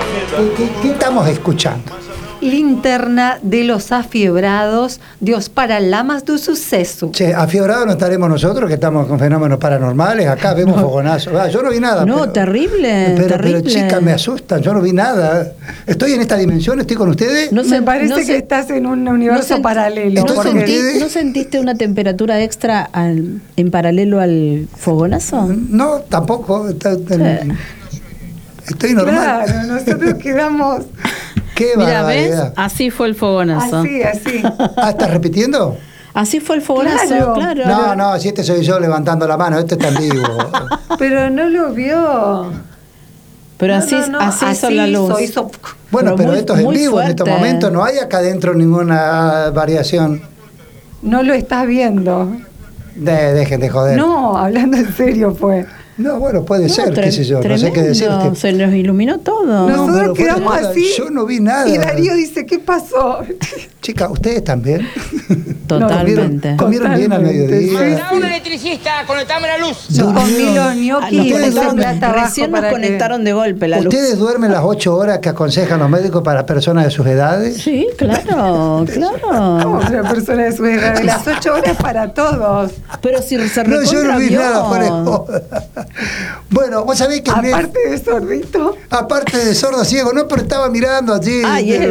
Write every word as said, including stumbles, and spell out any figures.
¿Qué, qué, qué estamos escuchando? Linterna de los Afiebrados, Dios Paralamas do Suceso. Che, afiebrados no estaremos nosotros, que estamos con fenómenos paranormales. Acá vemos no. fogonazos. Ah, yo no vi nada. No, pero, terrible, pero, terrible. Pero chicas, me asustan. Yo no vi nada. Estoy en esta dimensión, estoy con ustedes. No me parece no que se, estás en un universo no paralelo. ¿No, porque... sentí, ¿No sentiste una temperatura extra al, en paralelo al fogonazo? No, tampoco. Estoy normal. Claro, nosotros quedamos... Qué Mira, ¿ves? barbaridad. Así fue el fogonazo. Así, así. Ah, ¿estás repitiendo? Así fue el fogonazo, claro. claro. No, no, si este soy yo levantando la mano, este está en vivo. Pero no lo vio. Pero no, así, no, no. así, así hizo la luz. Hizo, hizo... Bueno, pero, pero muy, esto es en vivo fuerte. En estos momentos. No hay acá adentro ninguna variación. No lo estás viendo. De, dejen de joder. No, hablando en serio fue. No, bueno, puede no, ser, tre- qué sé yo, tremendo. no sé qué decirte. Se nos iluminó todo. No, Nosotros pero quedamos nada, así. yo no vi nada. Y Darío dice, ¿qué pasó? Chica, ¿ustedes también? Totalmente. ¿Comieron, comieron bien al mediodía? Mandá un electricista, conectame la luz. Yo comí los ñoquis y ustedes puse duermen. plata abajo Recién nos para conectaron que... de golpe la luz. ¿Ustedes duermen las ocho horas que aconsejan los médicos para personas de sus edades? Sí, claro, claro. ¿Cómo una persona de su edad? De las ocho horas para todos. Pero si se No, yo no vi recontravió. nada, fuera de joda. Bueno, vos sabés que... Aparte de sordito. Aparte de sordo ciego, no, pero estaba mirando allí. Ay, de-